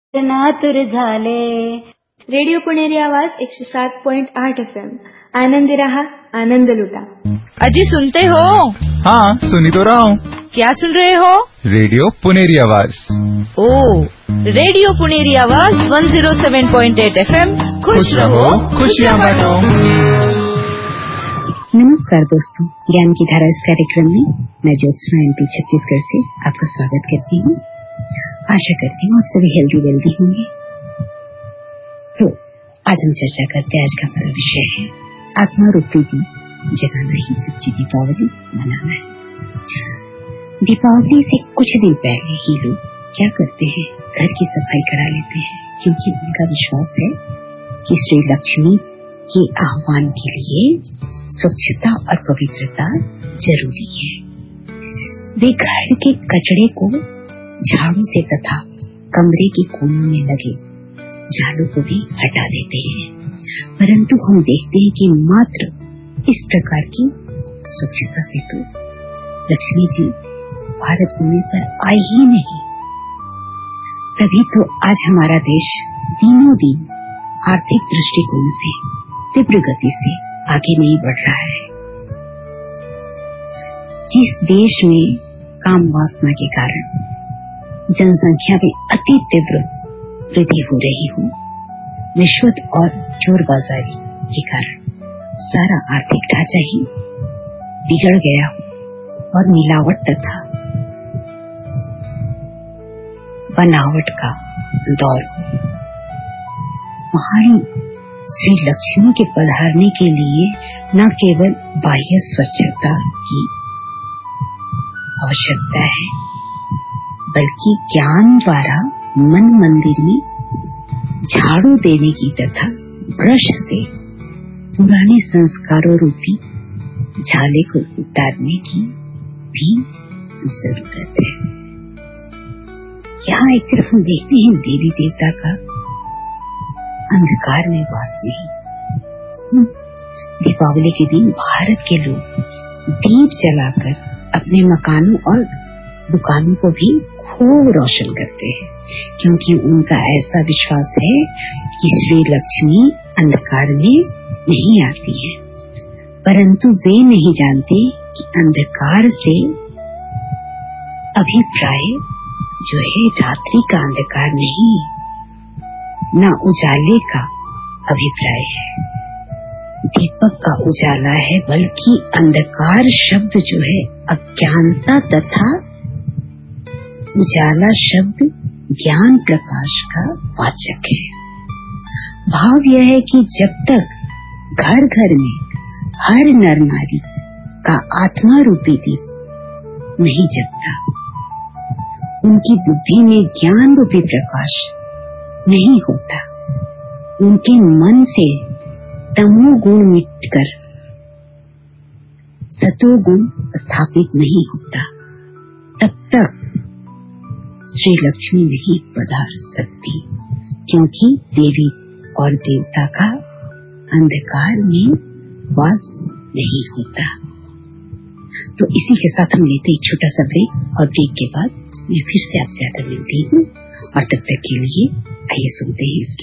नातुर झाले. रेडिओ पुणेरी आवाज 107.8 FM. आनंदी रहा, आनंद लुटा. अजी सुनते हो? हाँ, सुनी तो रहा हूँ. क्या सुन रहे हो? रेडियो पुणेरी आवाज. ओ, रेडियो पुणेरी आवाज 107.8 FM. खुश रहो, खुशियाँ बांटो. नमस्कार दोस्तों, ज्ञान की धारा इस कार्यक्रम में मैं ज्योत्सना MP छत्तीसगढ़ से आपका स्वागत करती हूँ. आशा करती हूँ आप सभी हेल्दी वेल्दी होंगे. तो आज हम चर्चा करते हैं. आज का हमारा विषय है आत्मा रूपी दीप जगाना ही सच्ची दीपावली मनाना है. दीपावली से कुछ दिन पहले ही लोग क्या करते हैं, घर की सफाई करा लेते हैं, क्योंकि उनका विश्वास है कि श्री लक्ष्मी के आह्वान के लिए स्वच्छता और पवित्रता जरूरी है. वे घर के कचरे को झाड़ू से तथा कमरे के कोनों में लगे झाड़ू को भी हटा देते हैं. परंतु हम देखते हैं कि मात्र इस प्रकार की स्वच्छता से तो लक्ष्मी जी भारत भूमि पर आए ही नहीं. तभी तो आज हमारा देश दिनों दिन आर्थिक दृष्टिकोण से तीव्र गति से आगे नहीं बढ़ रहा है. जिस देश में काम वासना के कारण जनसंख्या में अति तीव्र वृद्धि हो रही हो, रिश्वत और चोर बाजारी के कारण सारा आर्थिक ढांचा ही बिगड़ गया हो और मिलावट तथा बनावट का दौर हो, वहाँ श्री लक्ष्मी के पधारने के लिए न केवल बाह्य स्वच्छता की आवश्यकता है, बल्कि ज्ञान द्वारा मन मंदिर में झाड़ू देने की तथा ब्रश से पुराने संस्कारों रूपी झाले को उतारने की भी जरूरत है. यहाँ एक तरफ हम देखते हैं देवी देवता का अंधकार में वास नहीं. दीपावली के दिन भारत के लोग दीप जलाकर अपने मकानों और दुकानों को भी खूब रोशन करते हैं, क्योंकि उनका ऐसा विश्वास है कि श्री लक्ष्मी अंधकार में नहीं आती है. परंतु वे नहीं जानते कि अंधकार से अभिप्राय जो है रात्रि का अंधकार नहीं, न उजाले का अभिप्राय है, दीपक का उजाला है, बल्कि अंधकार शब्द जो है अज्ञानता तथा उजाला शब्द ज्ञान प्रकाश का वाचक है. भाव यह है कि जब तक घर घर में हर नर नारी का आत्मा रूपी दीप नहीं जगता, उनकी बुद्धि में ज्ञान रूपी प्रकाश नहीं होता, उनके मन से तमोगुण मिटकर सतोगुण स्थापित नहीं होता, तब तक श्री लक्ष्मी नहीं पधार सकती, क्योंकि देवी और देवता का अंधकार में वास नहीं होता. तो इसी के साथ हम लेते एक छोटा सा ब्रेक, और ब्रेक के बाद मैं फिर से आपसे आकर मिलती हूँ, और तब तक के लिए आइए सुनते हैं इसके